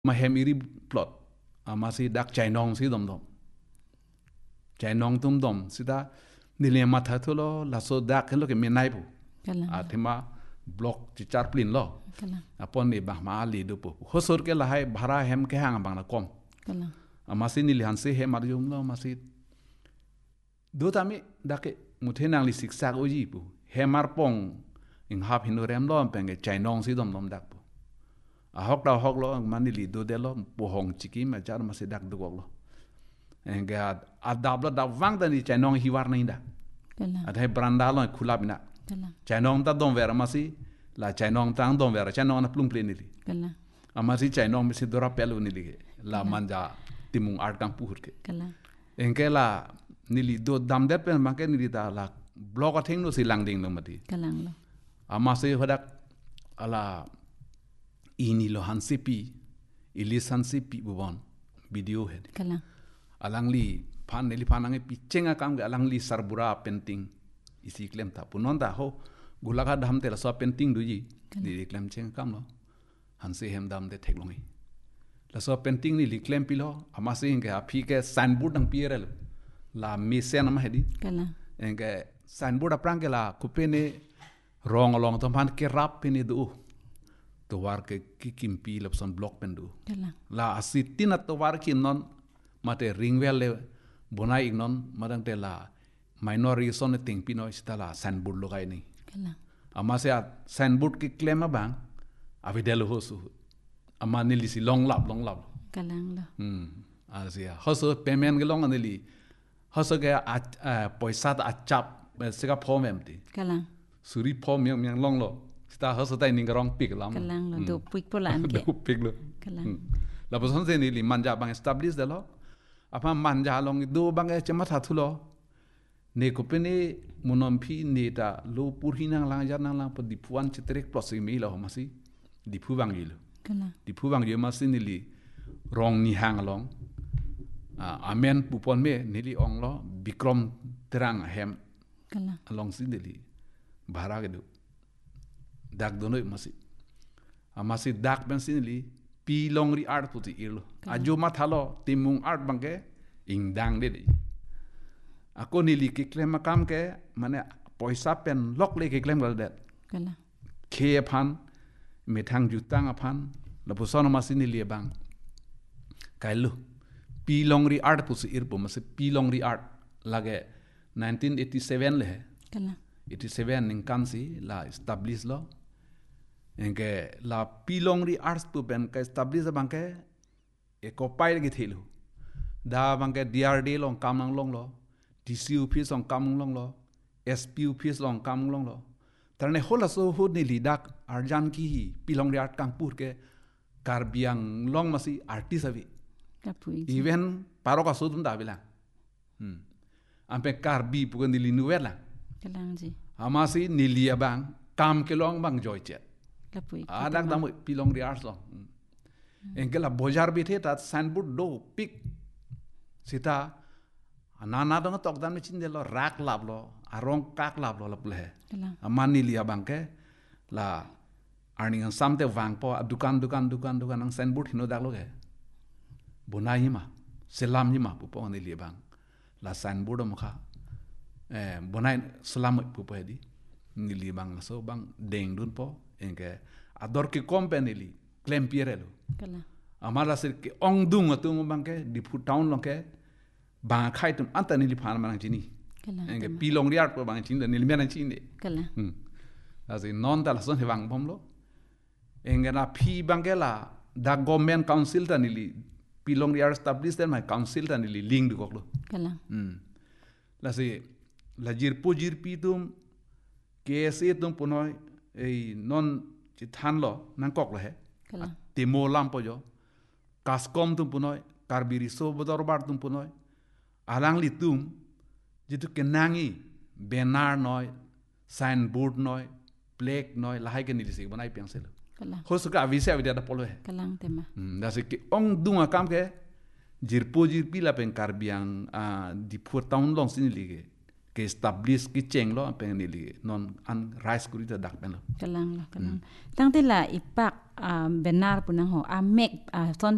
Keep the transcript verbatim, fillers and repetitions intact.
มาเฮมิริปลดอามาสิดักใจนองสิดมดมใจนองตุมดมสิดานิเลมาทัตุโลลาโซดักเห็นโลกเมียนไนบุอาทิมาบล็อกจิจาร์ปลินโลอาปนนี่บางมาลีดูปุฮสร์เกลาให้บาราเฮมแค่ห่างบางนักคอมอามาสินิเลหันสิเฮมาริยุมโลมาสิดูตามิดักมุทเฮนังลิสิกซากโอจีปุเฮมาร์ปองอิงฮับฮินโดเรมโลมเป็นใจนองสิดมดมดักปุอาฮอกดาวฮอกโลมันนิลีดูเดลโลปุหงจิกิมาจาร์มาสิดักดูกโลEnggak ada bela da wang dan di channel hiwar na inda. Ada brandalo khula bina. Channel ta don vera masi la channel ta don vera channel na plum play nili. Amasi channel mesi dora pelu nili la manja timung art kang puhur ke. Engke la nili do dam det pen make nili da la blog a thing no silang ding no mati. Amasi hodak ala ini lo hansipi ilis hansipi bubon video head. Alang li pan li panange pichenga kam ge alang li sarbura painting isi klem ta punon da ho gulaga dam te la so painting duji ni klem cheng kam lo hanse hem dam de theklongi la so painting ni li klem pilo amase nge api ke signboard dang pierel la misen ma hedi kala nge signboard aprang ke la kupene rong along to pan ke rap pini du to war ke kikimpi lapson block pendu la asitina to war ki non mate ringwell le bonai ignon madang te la minority son ting pino istala signboard logai ni ama se signboard ki claim bang avidelo hosu ama nili si long lap long lap kalang lo hmm asia hoso payment ge long anili hoso ge poisa ta achap se ka phom empty kalang suri phom yang yang long lo sta hoso tai ning rong pik lam kalang lo do pik polan ke do pik lo kalang la person se nili manja bang establish de lo apa manja long do bang e chama thathu lo ne ko pene monompi ne ta lo purhi nang lang jar nang lang pa dipuan chitrek plus mi lo masi dipu bang yilo kala dipu bang yo masi ni li rong ni hang long a amen pupon me ni li ong lo bikrom terang hem kala along sin li bara ge do dak do no masi amasi dak ben sin li pi long ri art puti irlo ajo mathalo timung art bangke ingdang de ako nili ki klem kam ke mane poisa pen lok le ki klem gal det kala ke phan methang jutang aphan la pusono masini li bang kailu pi long ri art pusi irpo mas pi long ri art lage nineteen eighty-seven le kala eighty-seven ning kansi la establish lo engke la pilong ri arts tu ben ka establish bangke e ko pai gi thilu da bangke D R D long kam lang long lo D C office long kam long lo S P office long kam long lo tarne hola so hu ni lidak arjan ki pilong ri art kang pur ke karbiang long masi artist avi kapui even paro ka sudum da bila hmm ampe karbi pugan ni linuela kalang ji amasi nilia bang kam ke long bang joy chet kapui adak damu pilong ri art long engela bojar bithe ta signboard do pic sita anana dong tok dan mechin de lo rak lab lo arong kak lab lo laple amani lia bangke la arning samte wang po dukan dukan dukan dukan ang signboard hino dak lo ge bonai ma selam ni ma pupo ni lia bang la signboard mo kha eh bonai selam pupo di ni lia bang so bang deng dun po engke ador ki company li claim pierelo kala amala sir ki ong dung atung bangke di pu town long ke bang khai tum antani li phan mang chini kala engke pilong riat po bang chin ni men chin de kala hm asi non dal son he bang bom lo engke na phi bangke la da government council ta ni li pilong riat establish den my council ta ni li link du kok lo kala hm la si la jir po jir pi tum ke se tum punoi ei non chi than lo nang kok lo he kala timo lam po jo kaskom tum punoi karbiri so bodor bar tum punoi alang li tum jitu kenangi benar noi signboard noi plaque noi lahai ke nilisi bonai pengsel kala hosuka avisa vida da polo he kalang tema da se ki ong dunga kam ke jir po jir pila pen karbiang di pur town long sin lige ke establish ki cheng lo pen ni li non an rice kuri ta dak pen lo kalang lo kalang tang te la ipak benar punang ho amek son